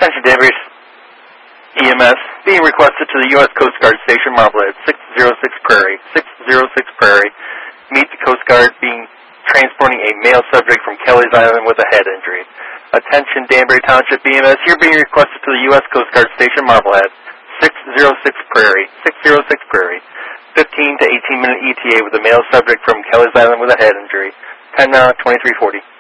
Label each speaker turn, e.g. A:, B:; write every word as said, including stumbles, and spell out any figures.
A: Attention Danbury E M S, being requested to the U S Coast Guard Station Marblehead, six oh six Prairie, six oh six Prairie. Meet the Coast Guard being transporting a male subject from Kelly's Island with a head injury. Attention Danbury Township E M S, you're being requested to the U S Coast Guard Station Marblehead, six oh six Prairie, six oh six Prairie. fifteen to eighteen minute E T A with a male subject from Kelly's Island with a head injury. Time now, twenty-three forty.